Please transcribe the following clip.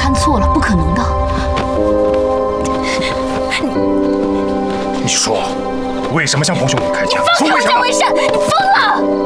看错了，不可能的。 你说，为什么向冯兄你开枪？ 放开我，江为善，你疯了！